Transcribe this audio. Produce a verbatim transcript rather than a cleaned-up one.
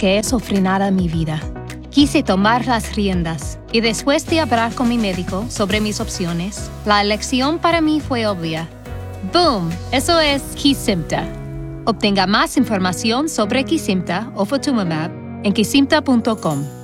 que eso frenara mi vida. Quise tomar las riendas y después de hablar con mi médico sobre mis opciones, la elección para mí fue obvia. ¡Boom! Eso es Kesimpta. Obtenga más información sobre Kesimpta o ofatumumab en kesimpta punto com.